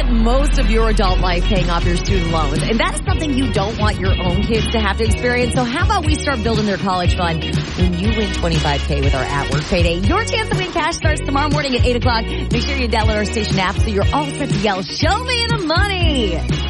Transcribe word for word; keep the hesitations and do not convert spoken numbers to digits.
spent most of your adult life paying off your student loans, and that is something you don't want your own kids to have to experience. So how about we start building their college fund when you win twenty-five K with our at-work payday? Your chance to win cash starts tomorrow morning at eight o'clock. Make sure you download our station app so you're all set to yell, "Show me the money!"